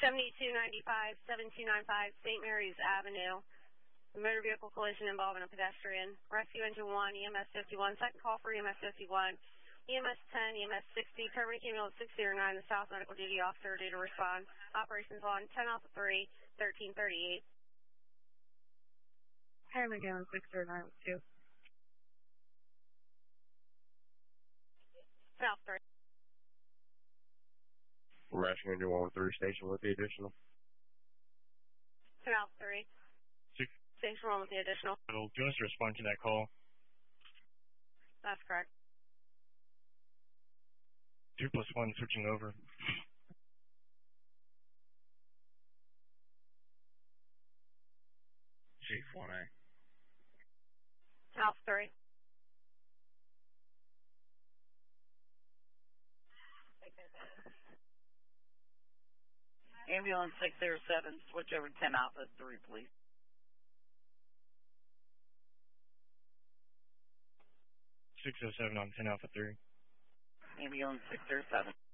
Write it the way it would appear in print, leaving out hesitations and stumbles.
7295, 7295 St. Mary's Avenue. A motor vehicle collision involving a pedestrian. Rescue Engine 1, EMS 51, second call for EMS 51, EMS 10, EMS 60, terminating ambulance 609, the South Medical Duty Officer due to respond. Operations on 10 Alpha 3, 1338. Hammer down 609 2. South 3. Rescue Engine 113 station with the additional. 10 Alpha 3. Station 1 with the additional. Do you want us to respond to that call? That's correct. 2+1 switching over. Chief 1A. Alpha 3. Ambulance 607, switch over 10 Alpha 3, please. 607 on 10 Alpha 3. Ambulance 607.